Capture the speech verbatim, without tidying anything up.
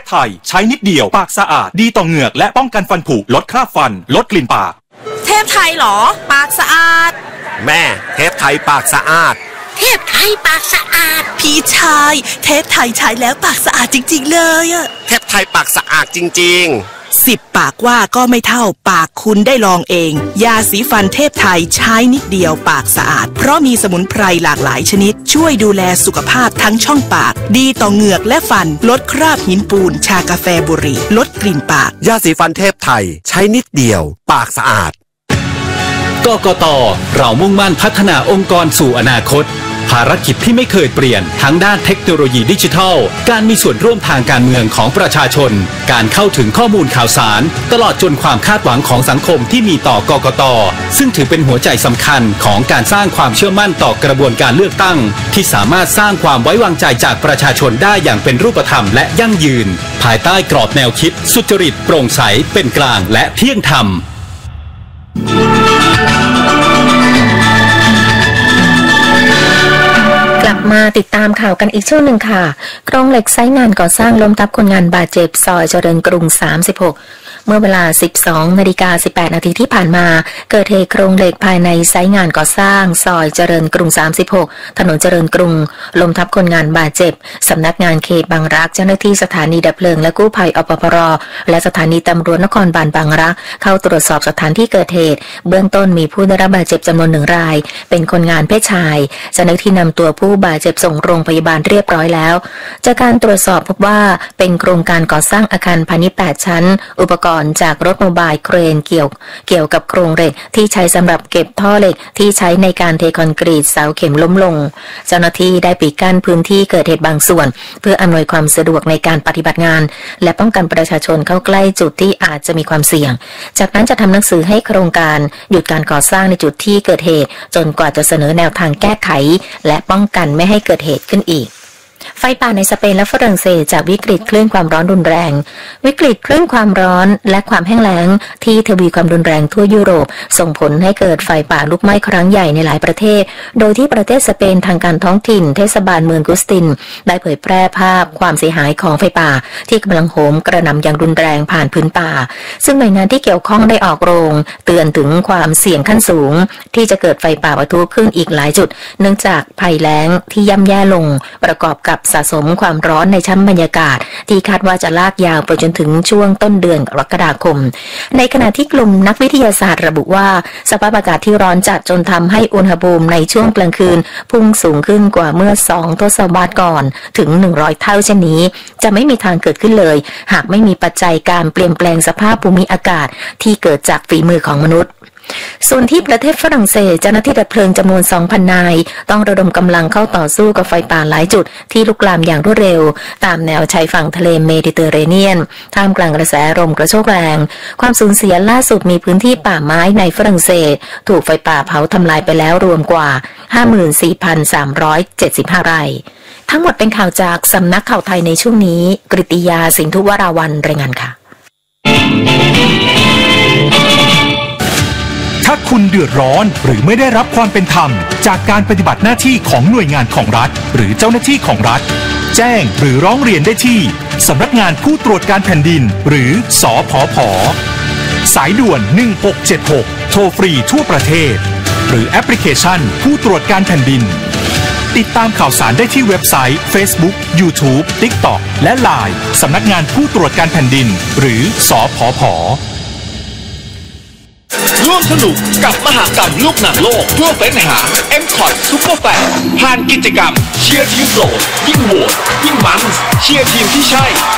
ไทยใช้นิดเดียวปากสะอาดดีต่อเหงือกและป้องกันฟันผุลดคราบฟันลดกลิ่นปากเทพไทยหรอปากสะอาดแม่เทพไทยปากสะอาดเทพไทยปากสะอาดพี่ชายเทพไทยใช้แล้วปากสะอาดจริงๆเลยอะเทพไทยปากสะอาดจริงๆสิบปากว่าก็ไม่เท่าปากคุณได้ลองเองยาสีฟันเทพไทยใช้นิดเดียวปากสะอาดเพราะมีสมุนไพรหลากหลายชนิดช่วยดูแลสุขภาพทั้งช่องปากดีต่อเหงือกและฟันลดคราบหินปูนชากาแฟบุหรี่ลดกลิ่นปากยาสีฟันเทพไทยใช้นิดเดียวปากสะอาดกกต.เรามุ่งมั่นพัฒนาองค์กรสู่อนาคตภารกิจที่ไม่เคยเปลี่ยนทั้งด้านเทคโนโลยีดิจิทัลการมีส่วนร่วมทางการเมืองของประชาชนการเข้าถึงข้อมูลข่าวสารตลอดจนความคาดหวังของสังคมที่มีต่อกกต.ซึ่งถือเป็นหัวใจสำคัญของการสร้างความเชื่อมั่นต่อกระบวนการเลือกตั้งที่สามารถสร้างความไว้วางใจจากประชาชนได้อย่างเป็นรูปธรรมและยั่งยืนภายใต้กรอบแนวคิดสุจริตโปร่งใสเป็นกลางและเที่ยงธรรมกลับมาติดตามข่าวกันอีกช่วงหนึ่งค่ะโครงเหล็กไซต์งานก่อสร้างล้มทับคนงานบาดเจ็บซอยเจริญกรุงสามสิบหกเมื่อเวลา สิบสองนาฬิกาสิบแปดนาทีที่ผ่านมาเกิดเหตุโครงเหล็กภายในไซต์งานก่อสร้างซอยเจริญกรุงสามสิบหกถนนเจริญกรุงล้มทับคนงานบาดเจ็บสำนักงานเขตบางรักเจ้าหน้าที่สถานีดับเพลิงและกู้ภัยอปปรและสถานีตำรวจนครบาลบางรักเข้าตรวจสอบสถานที่เกิดเหตุเบื้องต้นมีผู้ได้รับบาดเจ็บจำนวนหนึ่งรายเป็นคนงานเพศชายเจ้าหน้าที่นำตัวผู้บาดเจ็บส่งโรงพยาบาลเรียบร้อยแล้วจากการตรวจสอบพบว่าเป็นโครงการก่อสร้างอาคารพาณิชย์แปดชั้นอุปกรณ์จากรถโมบายเครนเกี่ยวเกี่ยวกับโครงเหล็กที่ใช้สำหรับเก็บท่อเหล็กที่ใช้ในการเทคอนกรีตเสาเข็มล้มลงเจ้าหน้าที่ได้ปิดกั้นพื้นที่เกิดเหตุบางส่วนเพื่ออำนวยความสะดวกในการปฏิบัติงานและป้องกันประชาชนเข้าใกล้จุดที่อาจจะมีความเสี่ยงจากนั้นจะทำหนังสือให้โครงการหยุดการก่อสร้างในจุดที่เกิดเหตุจนกว่าจะเสนอแนวทางแก้ไขและป้องกันไม่ให้เกิดเหตุขึ้นอีกไฟป่าในสเปนและฝรั่งเศสจากวิกฤตคลื่นความร้อนรุนแรงวิกฤตคลื่นความร้อนและความแห้งแล้งที่ทวีความรุนแรงทั่วยุโรปส่งผลให้เกิดไฟป่าลุกไหม้ครั้งใหญ่ในหลายประเทศโดยที่ประเทศสเปนทางการท้องถิ่นเทศบาลเมืองกุสตินได้เผยแพร่ภาพความเสียหายของไฟป่าที่กำลังโหมกระหน่ำอย่างรุนแรงผ่านพื้นป่าซึ่งหน่วยงานที่เกี่ยวข้องได้ออกโรงเตือนถึงความเสี่ยงขั้นสูงที่จะเกิดไฟป่าปะทุขึ้นอีกหลายจุดเนื่องจากภัยแล้งที่ย่ำแย่ลงประกอบกับสะสมความร้อนในชั้นบรรยากาศที่คาดว่าจะลากยาวไปจนถึงช่วงต้นเดือนกรกฎาคมในขณะที่กลุ่มนักวิทยาศาสตร์ระบุว่าสภาพอากาศที่ร้อนจัดจนทำให้อุณหภูมิในช่วงกลางคืนพุ่งสูงขึ้นกว่าเมื่อสองทศวรรษก่อนถึงหนึ่งร้อยเท่าเช่นนี้จะไม่มีทางเกิดขึ้นเลยหากไม่มีปัจจัยการเปลี่ยนแปลงสภาพภูมิอากาศที่เกิดจากฝีมือของมนุษย์ส่วนที่ประเทศฝรั่งเศสเจ้าหน้าที่ดับเพลิงจำนวน สองพัน นายต้องระดมกำลังเข้าต่อสู้กับไฟป่าหลายจุดที่ลุกลามอย่างรวดเร็วตามแนวชายฝั่งทะเลเมดิเตอร์เรเนียนท่ามกลางกระแสลมกระโชกแรงความสูญเสียล่าสุดมีพื้นที่ป่าไม้ในฝรั่งเศสถูกไฟป่าเผาทำลายไปแล้วรวมกว่า ห้าหมื่นสี่พันสามร้อยเจ็ดสิบห้า ไร่ทั้งหมดเป็นข่าวจากสำนักข่าวไทยในช่วงนี้กฤติยาสินธุวราวัลรายงานค่ะถ้าคุณเดือดร้อนหรือไม่ได้รับความเป็นธรรมจากการปฏิบัติหน้าที่ของหน่วยงานของรัฐหรือเจ้าหน้าที่ของรัฐแจ้งหรือร้องเรียนได้ที่สำนักงานผู้ตรวจการแผ่นดินหรือสผผ.สายด่วนหนึ่งหกเจ็ดหกโทรฟรีทั่วประเทศหรือแอปพลิเคชันผู้ตรวจการแผ่นดินติดตามข่าวสารได้ที่เว็บไซต์ Facebook YouTube TikTok และ ไลน์ สำนักงานผู้ตรวจการแผ่นดินหรือสผผ. ร่วมสนุกกับมหกรรมลูกหนังโลกทั่วเฟ้นหา เอ็ม คอท Super Fan ผ่านกิจกรรมเชียร์ทีมโปรดยิ่งโหวตยิ่งมันเชียร์ทีมที่ใช่